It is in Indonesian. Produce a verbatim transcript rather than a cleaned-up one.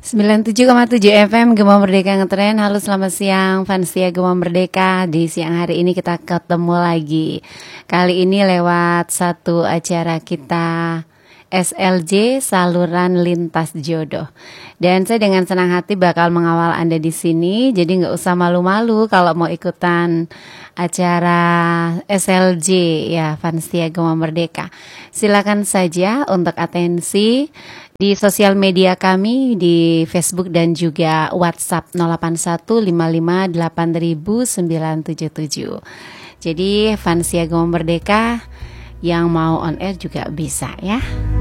sembilan puluh tujuh koma tujuh F M Gema Merdeka Ngetren. Halo selamat siang Fansia Gema Merdeka. Di siang hari ini kita ketemu lagi. Kali ini lewat satu acara kita S L J Saluran Lintas Jodoh. Dan saya dengan senang hati bakal mengawal Anda di sini. Jadi nggak usah malu-malu kalau mau ikutan acara S L J ya Fansia Gema Merdeka. Silakan saja untuk atensi di sosial media kami di Facebook dan juga WhatsApp nol delapan satu lima lima delapan nol nol sembilan tujuh tujuh. Jadi Fansia Gema Merdeka yang mau on air juga bisa ya.